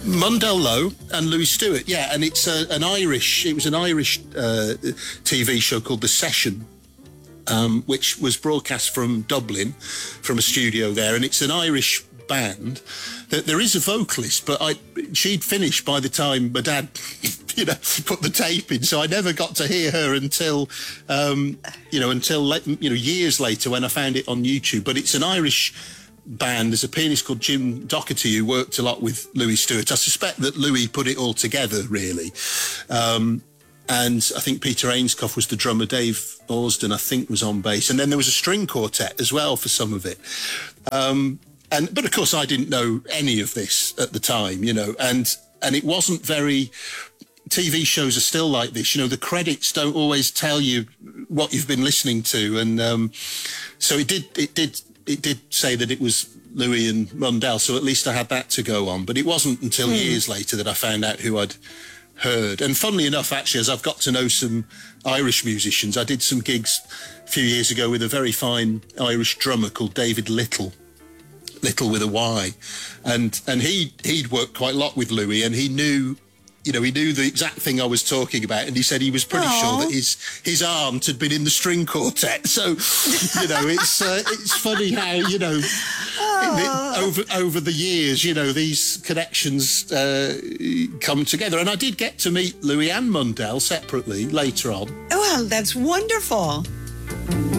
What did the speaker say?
Mundell Lowe and Louis Stewart, yeah, and it's an Irish TV show called The Session, which was broadcast from Dublin, from a studio there, and it's an Irish band. There is a vocalist, but she'd finished by the time my dad, put the tape in, so I never got to hear her until years later when I found it on YouTube. But it's an Irish band. There's a pianist called Jim Doherty who worked a lot with Louis Stewart. I suspect that Louis put it all together, really. And I think Peter Ainscough was the drummer. Dave Orsden, I think, was on bass. And then there was a string quartet as well for some of it. But of course, I didn't know any of this at the time, and it wasn't very... TV shows are still like this, the credits don't always tell you what you've been listening to. And so it did say that it was Louis and Mundell, so at least I had that to go on. But it wasn't until years later that I found out who I'd heard. And funnily enough, actually, as I've got to know some Irish musicians, I did some gigs a few years ago with a very fine Irish drummer called David Little with a Y. And he'd worked quite a lot with Louis, and he knew the exact thing I was talking about, and he said he was pretty sure that his aunt had been in the string quartet. So, it's funny how, over the years, these connections come together. And I did get to meet Louis and Mundell separately later on. Well, that's wonderful.